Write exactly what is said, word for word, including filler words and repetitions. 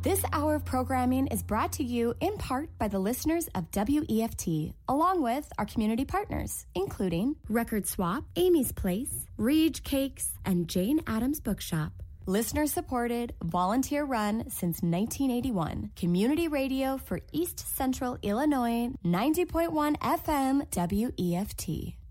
This hour of programming is brought to you in part by the listeners of W E F T, along with our community partners, including Record Swap, Amy's Place, Rege Cakes, and Jane Addams Bookshop. Listener-supported, volunteer-run since nineteen eighty-one. Community radio for East Central Illinois, ninety point one F M W E F T.